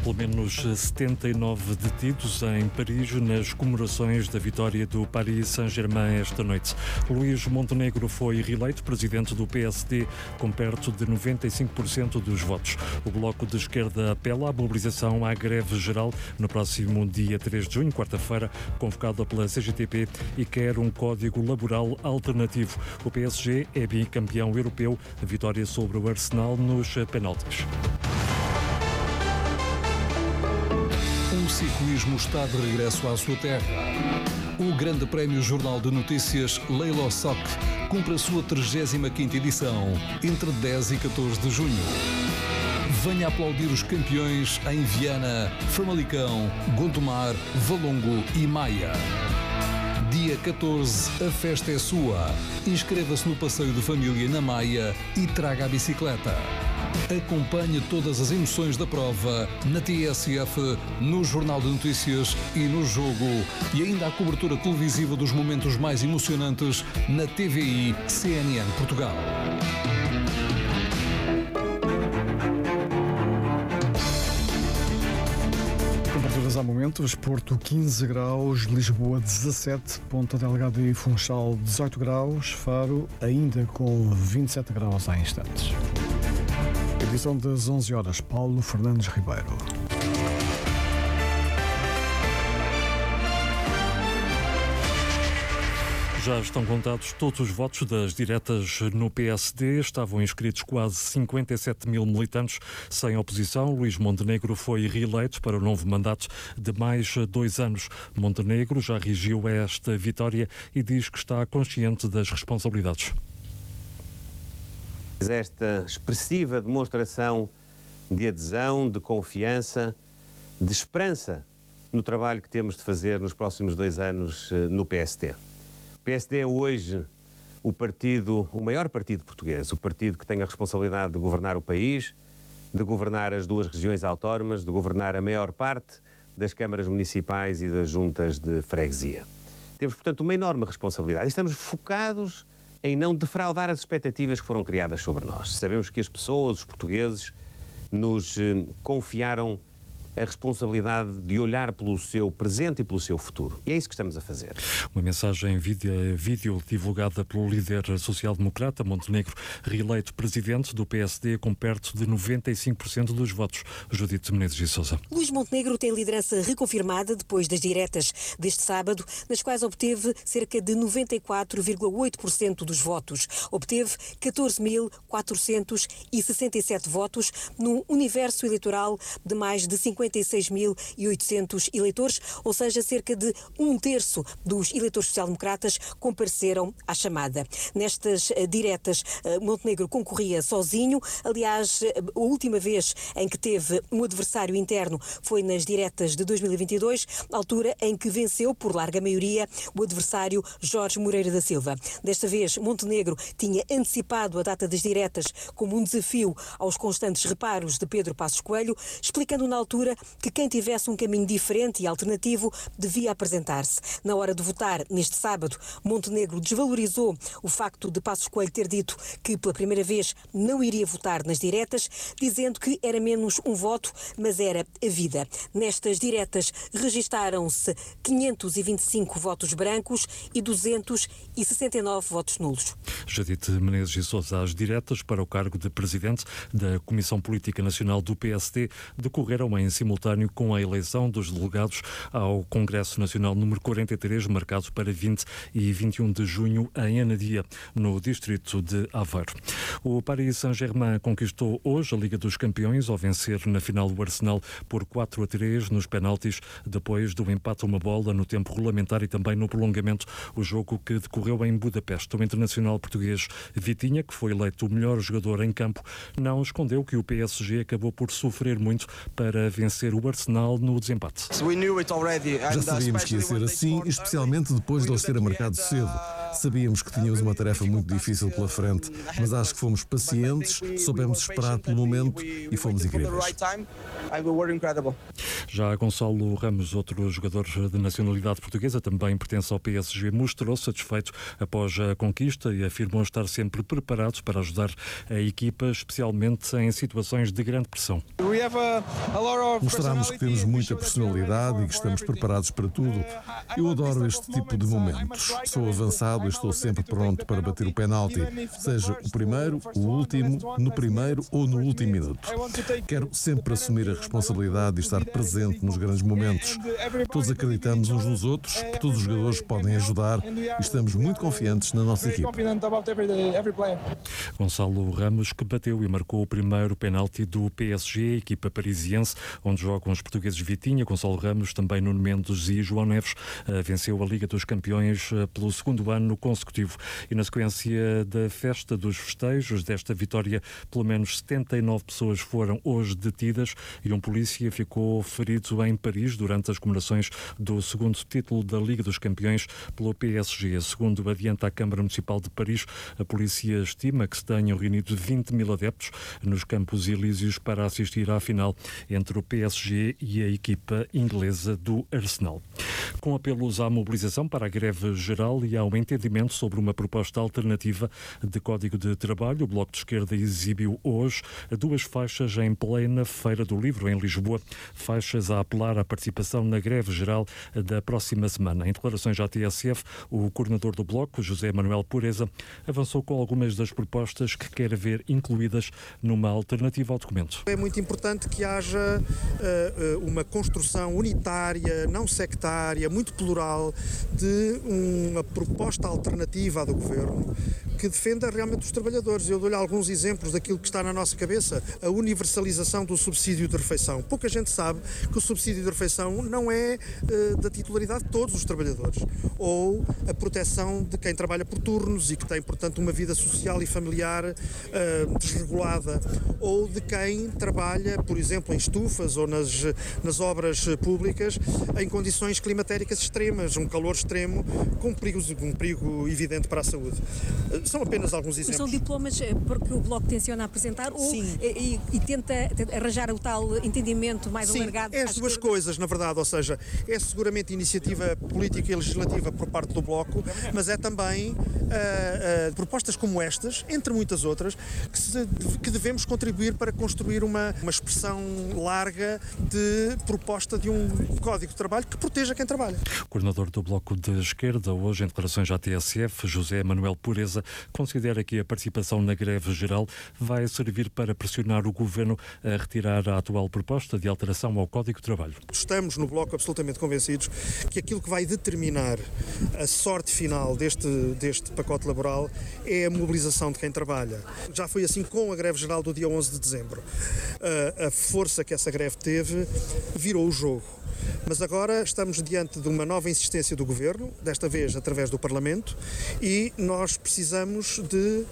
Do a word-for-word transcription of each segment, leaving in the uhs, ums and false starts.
Pelo menos setenta e nove detidos em Paris nas comemorações da vitória do Paris Saint-Germain esta noite. Luís Montenegro foi reeleito presidente do P S D com perto de noventa e cinco por cento dos votos. O Bloco de Esquerda apela à mobilização à greve geral no próximo dia três de junho, quarta-feira, convocada pela C G T P, e quer um código laboral alternativo. O P S G é bicampeão europeu, a vitória sobre o Arsenal nos penaltis. O ciclismo está de regresso à sua terra. O Grande Prémio Jornal de Notícias Leilo Soc cumpre a sua trigésima quinta edição, entre dez e catorze de junho. Venha aplaudir os campeões em Viana, Famalicão, Gondomar, Valongo e Maia. Dia catorze, a festa é sua. Inscreva-se no passeio de família na Maia e traga a bicicleta. Acompanhe todas as emoções da prova na T S F, no Jornal de Notícias e no Jogo. E ainda a cobertura televisiva dos momentos mais emocionantes na T V I C N N Portugal. Temperaturas ao momento: Porto quinze graus, Lisboa dezassete, Ponta Delgada e Funchal dezoito graus, Faro ainda com vinte e sete graus há instantes. Edição das onze horas, Paulo Fernandes Ribeiro. Já estão contados todos os votos das diretas no P S D. Estavam inscritos quase cinquenta e sete mil militantes sem oposição. Luís Montenegro foi reeleito para o novo mandato de mais dois anos. Montenegro já reagiu a esta vitória e diz que está consciente das responsabilidades. Esta expressiva demonstração de adesão, de confiança, de esperança no trabalho que temos de fazer nos próximos dois anos no P S D. O P S D é hoje o partido, o maior partido português, o partido que tem a responsabilidade de governar o país, de governar as duas regiões autónomas, de governar a maior parte das câmaras municipais e das juntas de freguesia. Temos, portanto, uma enorme responsabilidade e estamos focados em não defraudar as expectativas que foram criadas sobre nós. Sabemos que as pessoas, os portugueses, nos eh, confiaram a responsabilidade de olhar pelo seu presente e pelo seu futuro. E é isso que estamos a fazer. Uma mensagem vídeo, vídeo divulgada pelo líder social-democrata Montenegro, reeleito presidente do P S D com perto de noventa e cinco por cento dos votos. Judite Menezes e Sousa. Luís Montenegro tem liderança reconfirmada depois das diretas deste sábado, nas quais obteve cerca de noventa e quatro vírgula oito por cento dos votos. Obteve catorze mil quatrocentos e sessenta e sete votos num universo eleitoral de mais de cinquenta e seis mil e oitocentos eleitores, ou seja, cerca de um terço dos eleitores social-democratas compareceram à chamada. Nestas uh, diretas, uh, Montenegro concorria sozinho. Aliás, uh, a última vez em que teve um adversário interno foi nas diretas de dois mil e vinte e dois, altura em que venceu por larga maioria o adversário Jorge Moreira da Silva. Desta vez, Montenegro tinha antecipado a data das diretas como um desafio aos constantes reparos de Pedro Passos Coelho, explicando na altura que quem tivesse um caminho diferente e alternativo devia apresentar-se. Na hora de votar, neste sábado, Montenegro desvalorizou o facto de Passos Coelho ter dito que pela primeira vez não iria votar nas diretas, dizendo que era menos um voto, mas era a vida. Nestas diretas registaram-se quinhentos e vinte e cinco votos brancos e duzentos e sessenta e nove votos nulos. Judite Menezes e Sousa. As diretas para o cargo de presidente da Comissão Política Nacional do P S D decorreram em simultâneo com a eleição dos delegados ao Congresso Nacional número quarenta e três, marcado para vinte e vinte e um de junho em Anadia, no distrito de Aveiro. O Paris Saint-Germain conquistou hoje a Liga dos Campeões ao vencer na final o Arsenal por quatro a três nos penaltis, depois do empate a uma bola no tempo regulamentar e também no prolongamento, o jogo que decorreu em Budapeste. O internacional português Vitinha, que foi eleito o melhor jogador em campo, não escondeu que o P S G acabou por sofrer muito para vencer o Arsenal no desempate. Já sabíamos que ia ser assim, especialmente depois de eles terem marcado cedo. Sabíamos que tínhamos uma tarefa muito difícil pela frente, mas acho que fomos pacientes, soubemos esperar pelo momento e fomos incríveis. Já Gonçalo Ramos, outro jogador de nacionalidade portuguesa, também pertence ao P S G, mostrou-se satisfeito após a conquista e afirmou estar sempre preparado para ajudar a equipa, especialmente em situações de grande pressão. Mostramos que temos muita personalidade e que estamos preparados para tudo. Eu adoro este tipo de momentos. Sou avançado e estou sempre pronto para bater o penalti, seja o primeiro, o último, no primeiro ou no último minuto. Quero sempre assumir a responsabilidade de estar presente nos grandes momentos. Todos acreditamos uns nos outros, que todos os jogadores podem ajudar e estamos muito confiantes na nossa equipa. Gonçalo Ramos, que bateu e marcou o primeiro penalti do P S G, equipa parisiense, onde jogam os portugueses Vitinha, Gonçalo Ramos, também Nuno Mendes e João Neves, venceu a Liga dos Campeões pelo segundo ano consecutivo. E na sequência da festa dos festejos desta vitória, pelo menos setenta e nove pessoas foram hoje detidas e um polícia ficou ferido em Paris durante as comemorações do segundo título da Liga dos Campeões pelo P S G. Segundo adianta a Câmara Municipal de Paris, a polícia estima que se tenham reunido vinte mil adeptos nos Campos Elíseos para assistir à final entre o P S G e a equipa inglesa do Arsenal. Com apelos à mobilização para a greve geral e ao entendimento sobre uma proposta alternativa de Código de Trabalho, o Bloco de Esquerda exibiu hoje duas faixas em plena Feira do Livro, em Lisboa, faixas a apelar à participação na greve geral da próxima semana. Em declarações à T S F, o coordenador do Bloco, José Manuel Pureza, avançou com algumas das propostas que quer ver incluídas numa alternativa ao documento. É muito importante que haja uh, uma construção unitária, não sectária, muito plural, de uma proposta alternativa à do Governo, que defenda realmente os trabalhadores. Eu dou-lhe alguns exemplos daquilo que está na nossa cabeça. A universalização do subsídio de refeição. Pouca gente sabe que o subsídio de refeição não é uh, da titularidade de todos os trabalhadores. Ou a proteção de quem trabalha por turnos e que tem, portanto, uma vida social e familiar uh, desregulada. Ou de quem trabalha, por exemplo, em estufas ou nas, nas obras públicas em condições climatéricas extremas, um calor extremo com perigos, um perigo evidente para a saúde. São apenas alguns exemplos. Mas são diplomas porque o Bloco tenciona apresentar ou e, e tenta arranjar o tal entendimento mais Sim, alargado? É as duas coisas, na verdade, ou seja, é seguramente iniciativa política e legislativa por parte do Bloco, mas é também uh, uh, propostas como estas, entre muitas outras, que, se, que devemos contribuir para construir uma, uma expressão larga de proposta de um Código de Trabalho que proteja quem trabalha. O coordenador do Bloco de Esquerda, hoje em declarações à T S F, José Manuel Pureza, considera que a participação na greve geral vai servir para pressionar o Governo a retirar a atual proposta de alteração ao Código de Trabalho. Estamos no Bloco absolutamente convencidos que aquilo que vai determinar a sorte final deste, deste pacote laboral é a mobilização de quem trabalha. Já foi assim com a greve geral do dia onze de dezembro. A, a força que essa greve teve virou o jogo. Mas agora estamos diante de uma nova insistência do Governo, desta vez através do Parlamento, e nós precisamos de,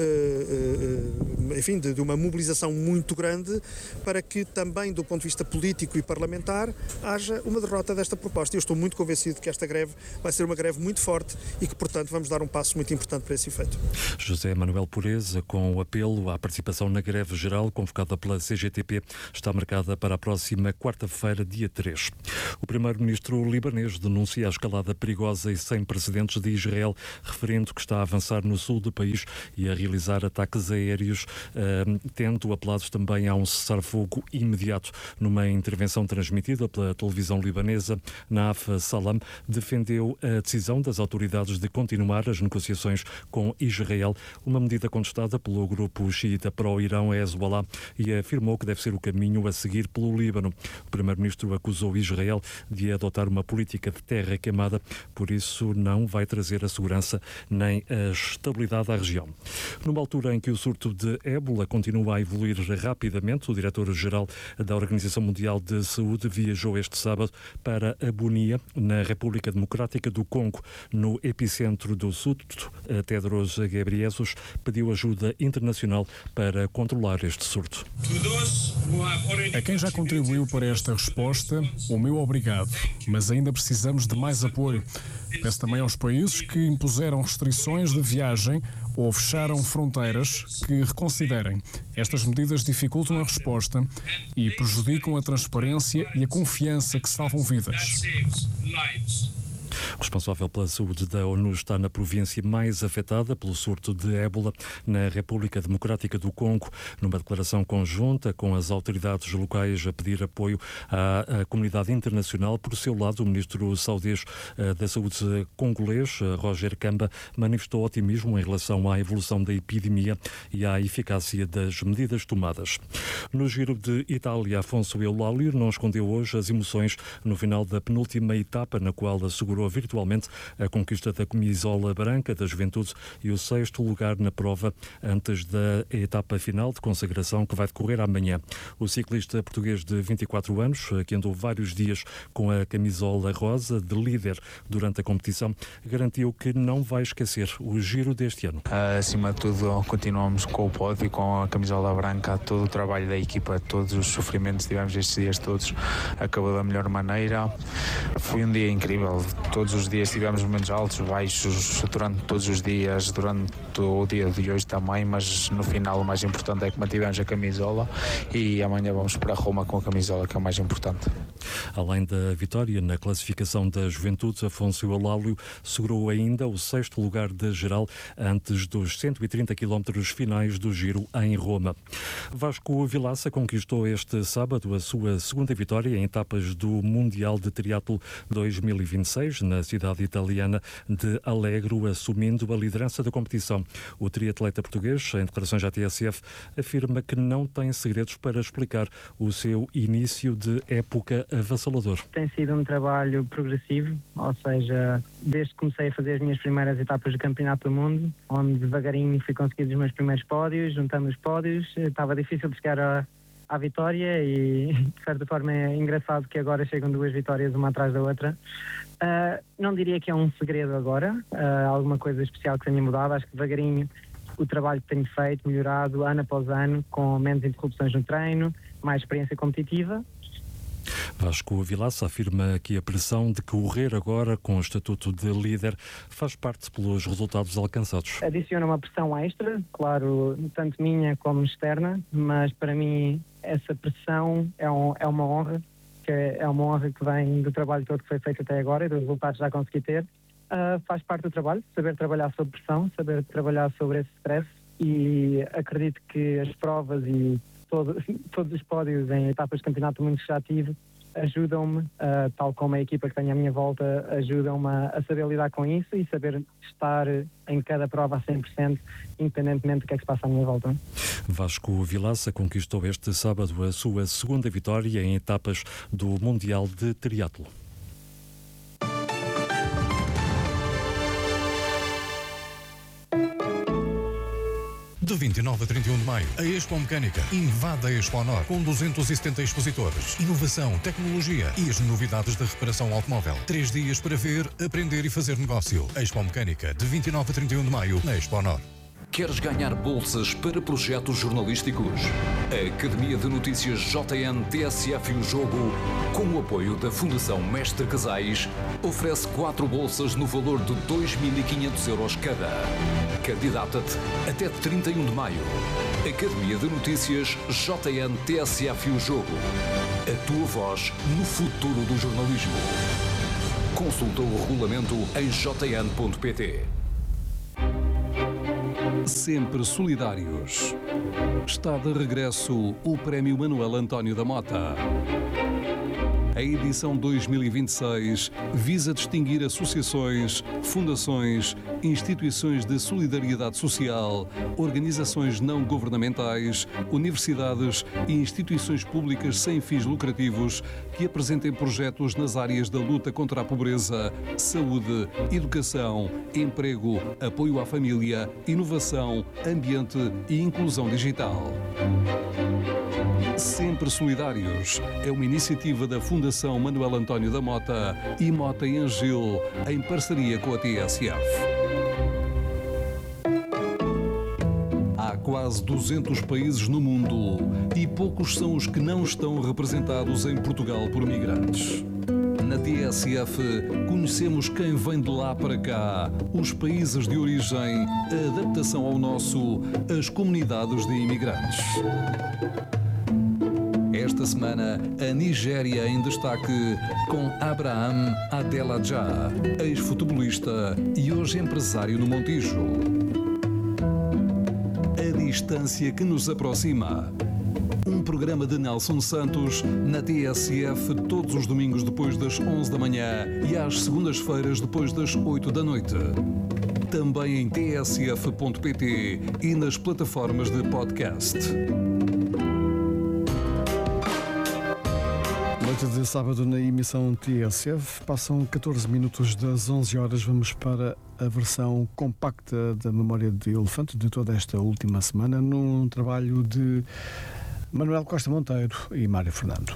enfim, de uma mobilização muito grande para que também do ponto de vista político e parlamentar haja uma derrota desta proposta. Eu estou muito convencido que esta greve vai ser uma greve muito forte e que, portanto, vamos dar um passo muito importante para esse efeito. José Manuel Pureza, com o apelo à participação na greve geral convocada pela C G T P, está marcada para a próxima quarta-feira, dia três. O primeiro-ministro libanês denuncia a escalada perigosa e sem precedentes de Israel, referindo que está a avançar no sul do país e a realizar ataques aéreos, uh, tendo apelado também a um cessar-fogo imediato. Numa intervenção transmitida pela televisão libanesa, Naaf Salam defendeu a decisão das autoridades de continuar as negociações com Israel, uma medida contestada pelo grupo xiita pró-Irão Hezbollah, e afirmou que deve ser o caminho a seguir pelo Líbano. O primeiro-ministro acusou Israel de adotar uma política de terra queimada, por isso não vai trazer a segurança nem a estabilidade à região. Numa altura em que o surto de ébola continua a evoluir rapidamente, o diretor-geral da Organização Mundial de Saúde viajou este sábado para a Bunia, na República Democrática do Congo. No epicentro do surto, Tedros Ghebreyesus pediu ajuda internacional para controlar este surto. A quem já contribuiu para esta resposta, o meu obrigado, mas ainda precisamos de mais apoio. Peço também aos países que impuseram restrições de viagem ou fecharam fronteiras que reconsiderem. Estas medidas dificultam a resposta e prejudicam a transparência e a confiança que salvam vidas. responsável pela saúde da ONU, está na província mais afetada pelo surto de ébola na República Democrática do Congo. Numa declaração conjunta com as autoridades locais a pedir apoio à, à comunidade internacional, por seu lado, o ministro saudês da Saúde congolês, Roger Kamba, manifestou otimismo em relação à evolução da epidemia e à eficácia das medidas tomadas. No Giro de Itália, Afonso Eulálio não escondeu hoje as emoções no final da penúltima etapa, na qual assegurou virtualmente a conquista da camisola branca da Juventude e o sexto lugar na prova antes da etapa final de consagração que vai decorrer amanhã. O ciclista português de vinte e quatro anos, que andou vários dias com a camisola rosa de líder durante a competição, garantiu que não vai esquecer o Giro deste ano. Acima de tudo, continuamos com o pódio, com a camisola branca, todo o trabalho da equipa, todos os sofrimentos que tivemos estes dias todos, acabou da melhor maneira. Foi um dia incrível, todos os dias tivemos momentos altos, baixos, durante todos os dias, durante o dia de hoje também, mas no final o mais importante é que mantivemos a camisola e amanhã vamos para Roma com a camisola, que é o mais importante. Além da vitória na classificação da Juventude, Afonso Eulálio segurou ainda o sexto lugar da geral antes dos cento e trinta quilómetros finais do Giro em Roma. Vasco Vilaça conquistou este sábado a sua segunda vitória em etapas do Mundial de Triatlo dois mil e vinte e seis na cidade italiana de Allegro, assumindo a liderança da competição. O triatleta português, em declarações à T S F, afirma que não tem segredos para explicar o seu início de época avassalador. Tem sido um trabalho progressivo, ou seja, desde que comecei a fazer as minhas primeiras etapas do Campeonato do Mundo, onde devagarinho fui conseguindo os meus primeiros pódios, juntando os pódios, estava difícil de chegar a à vitória e, de certa forma, é engraçado que agora chegam duas vitórias uma atrás da outra. Uh, não diria que é um segredo agora, uh, alguma coisa especial que tenha mudado. Acho que devagarinho o trabalho que tenho feito, melhorado ano após ano, com menos interrupções no treino, mais experiência competitiva. Vasco Vilaça afirma que a pressão de correr agora com o estatuto de líder faz parte pelos resultados alcançados. Adiciona uma pressão extra, claro, tanto minha como externa, mas para mim essa pressão é, um, é uma honra, que é uma honra que vem do trabalho todo que foi feito até agora e dos resultados que já consegui ter. Uh, faz parte do trabalho, saber trabalhar sob pressão, saber trabalhar sobre esse stress, e acredito que as provas e todo, todos os pódios em etapas de campeonato do mundo que já tive ajudam-me, uh, tal como a equipa que tenho à minha volta, ajudam-me a, a saber lidar com isso e saber estar em cada prova a cem por cento, independentemente do que é que se passa à minha volta. Vasco Vilaça conquistou este sábado a sua segunda vitória em etapas do Mundial de Triatlo. De vinte e nove a trinta e um de maio, a Expo Mecânica invade a Expo Honor com duzentos e setenta expositores, inovação, tecnologia e as novidades da reparação automóvel. Três dias para ver, aprender e fazer negócio. Expo Mecânica, de vinte e nove a trinta e um de maio, na Expo Honor. Queres ganhar bolsas para projetos jornalísticos? A Academia de Notícias J N T S F e o Jogo, com o apoio da Fundação Mestre Casais, oferece quatro bolsas no valor de dois mil e quinhentos euros cada. Candidata-te até trinta e um de maio. Academia de Notícias J N T S F e o Jogo. A tua voz no futuro do jornalismo. Consulta o regulamento em j n ponto p t. Sempre solidários. Está de regresso o Prémio Manuel António da Mota. A edição dois mil e vinte e seis visa distinguir associações, fundações, instituições de solidariedade social, organizações não governamentais, universidades e instituições públicas sem fins lucrativos que apresentem projetos nas áreas da luta contra a pobreza, saúde, educação, emprego, apoio à família, inovação, ambiente e inclusão digital. Sempre Solidários é uma iniciativa da Fundação Manuel António da Mota e Mota e Angil, em parceria com a T S F. Há quase duzentos países no mundo e poucos são os que não estão representados em Portugal por migrantes. Na T S F, conhecemos quem vem de lá para cá, os países de origem, a adaptação ao nosso, as comunidades de imigrantes. Esta semana, a Nigéria em destaque com Abraham Adelaja, ex-futebolista e hoje empresário no Montijo. A distância que nos aproxima. Um programa de Nelson Santos na T S F todos os domingos depois das onze da manhã e às segundas-feiras depois das oito da noite. Também em t s f ponto p t e nas plataformas de podcast. Noite de sábado na emissão T S F. Passam catorze minutos das onze horas. Vamos para a versão compacta da Memória de Elefante de toda esta última semana, num trabalho de Manuel Costa Monteiro e Mário Fernando.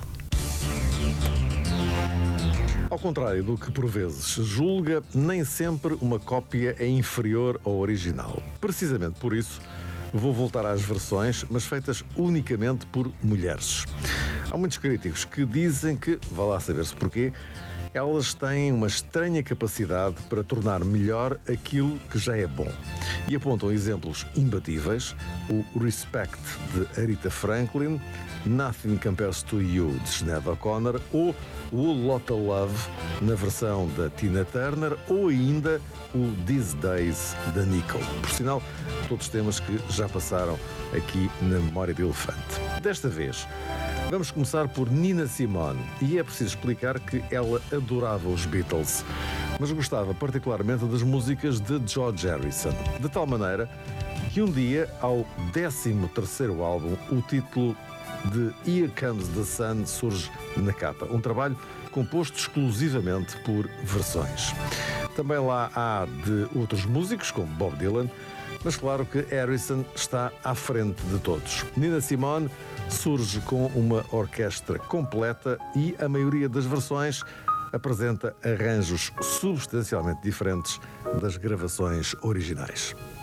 Ao contrário do que por vezes se julga, nem sempre uma cópia é inferior ao original. Precisamente por isso, vou voltar às versões, mas feitas unicamente por mulheres. Há muitos críticos que dizem que, vá lá saber-se porquê, elas têm uma estranha capacidade para tornar melhor aquilo que já é bom. E apontam exemplos imbatíveis: o Respect, de Aretha Franklin, Nothing Compares to You, de Sinéad O'Connor, ou o Lotta Love, na versão da Tina Turner, ou ainda o These Days, da Nicole. Por sinal, todos temas que já passaram aqui na Memória de Elefante. Desta vez, vamos começar por Nina Simone, e é preciso explicar que ela adorava os Beatles, mas gostava particularmente das músicas de George Harrison, de tal maneira que um dia, ao décimo terceiro álbum, o título de Here Comes the Sun surge na capa, um trabalho composto exclusivamente por versões. Também lá há de outros músicos, como Bob Dylan, mas claro que Harrison está à frente de todos. Nina Simone surge com uma orquestra completa e a maioria das versões apresenta arranjos substancialmente diferentes das gravações originais.